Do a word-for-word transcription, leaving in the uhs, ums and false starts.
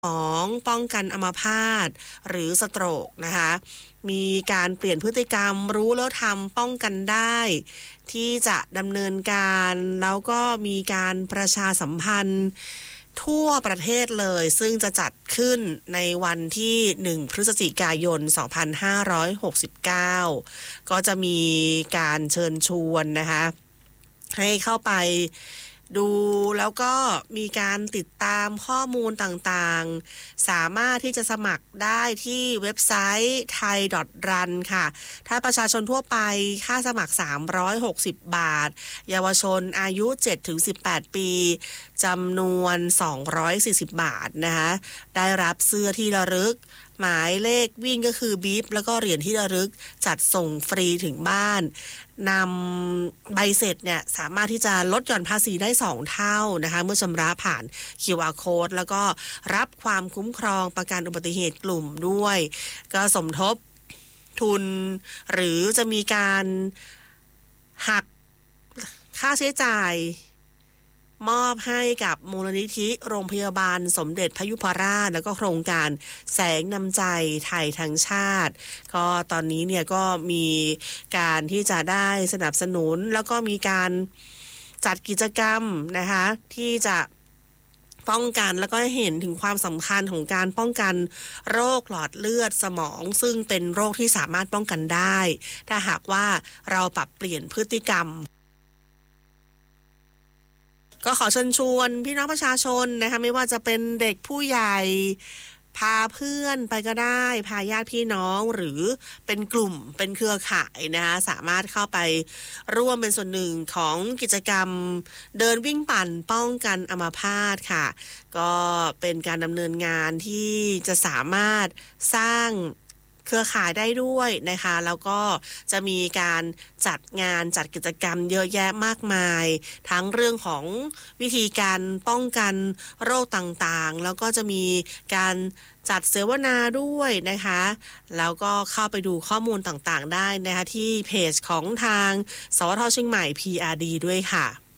ของป้องกันอัมพาตหรือสโตรกนะคะมีการเปลี่ยนพฤติกรรมรู้แล้วทำป้องกันได้ที่จะดำเนินการแล้วก็มีการประชาสัมพันธ์ทั่วประเทศเลยซึ่งจะจัดขึ้นในวันที่หนึ่งพฤศจิกายนสองพันห้าร้อยหกสิบเก้าก็จะมีการเชิญชวนนะคะให้เข้าไปดูแล้วก็มีการติดตามข้อมูลต่างๆสามารถที่จะสมัครได้ที่เว็บไซต์ ไทย ดอท รัน ค่ะถ้าประชาชนทั่วไปค่าสมัครสามร้อยหกสิบบาทเยาวชนอายุ เจ็ดถึงสิบแปด ปีจำนวนสองร้อยสี่สิบบาทนะคะได้รับเสื้อที่ระลึกหมายเลขวิ่งก็คือบีฟแล้วก็เหรียญที่ระลึกจัดส่งฟรีถึงบ้านนำใบเสร็จเนี่ยสามารถที่จะลดหย่อนภาษีได้สองเท่านะคะเมื่อชำระผ่าน คิว อาร์ Code แล้วก็รับความคุ้มครองประกันอุบัติเหตุกลุ่มด้วยก็สมทบทุนหรือจะมีการหักค่าใช้จ่ายมอบให้กับมูลนิธิโรงพยาบาลสมเด็จพยุพราชแล้วก็โครงการแสงนำใจไทยทั้งชาติก็ตอนนี้เนี่ยก็มีการที่จะได้สนับสนุนแล้วก็มีการจัดกิจกรรมนะคะที่จะป้องกันแล้วก็เห็นถึงความสำคัญของการป้องกันโรคหลอดเลือดสมองซึ่งเป็นโรคที่สามารถป้องกันได้ถ้าหากว่าเราปรับเปลี่ยนพฤติกรรมก็ขอเชิญชวนพี่น้องประชาชนนะคะไม่ว่าจะเป็นเด็กผู้ใหญ่พาเพื่อนไปก็ได้พาญาติพี่น้องหรือเป็นกลุ่มเป็นเครือข่ายนะคะสามารถเข้าไปร่วมเป็นส่วนหนึ่งของกิจกรรมเดินวิ่งปั่นป้องกันอัมพาตค่ะก็เป็นการดำเนินงานที่จะสามารถสร้างเครือข่ายได้ด้วยนะคะแล้วก็จะมีการจัดงานจัดกิจกรรมเยอะแยะมากมายทั้งเรื่องของวิธีการป้องกันโรคต่างๆแล้วก็จะมีการจัดเสวนาด้วยนะคะแล้วก็เข้าไปดูข้อมูลต่างๆได้นะคะที่เพจของทางสวท.เชียงใหม่ พี อาร์ ดี ด้วยค่ะ